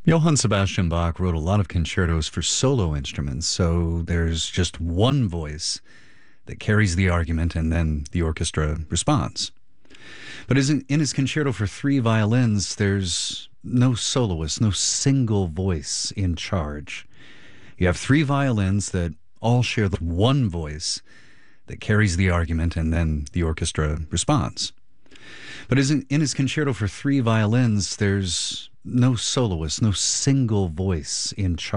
Johann Sebastian Bach wrote a lot of concertos for solo instruments, so there's just one voice that carries the argument and then the orchestra responds. But in his concerto for three violins, there's no soloist, no single voice in charge. You have three violins that all share the one voice that carries the argument and then the orchestra responds. But in his concerto for three violins, there's no soloist, no single voice in charge.